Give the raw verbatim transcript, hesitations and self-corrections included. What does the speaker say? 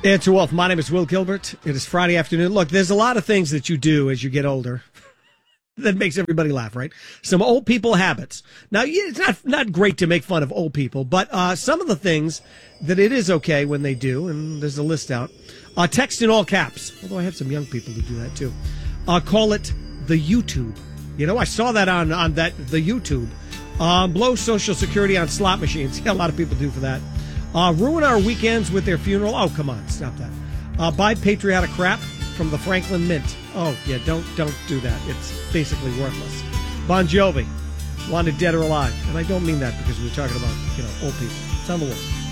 It's Wolf. My name is Will Gilbert. It is Friday afternoon. Look, there's a lot of things that you do as you get older that makes everybody laugh, right? Some old people habits. Now, it's not not great to make fun of old people, but uh, some of the things that it is okay when they do, and there's a list out. Uh, text in all caps, although I have some young people who do that too. Uh, call it the YouTube. You know, I saw that on, on that the YouTube. Um, blow Social Security on slot machines. Yeah, a lot of people do for that. Uh, ruin our weekends with their funeral. Oh, come on, stop that. Uh, buy patriotic crap from the Franklin Mint. Oh, yeah, don't don't do that. It's basically worthless. Bon Jovi, wanted dead or alive. And I don't mean that because we're talking about, you know, old people. It's on the wall.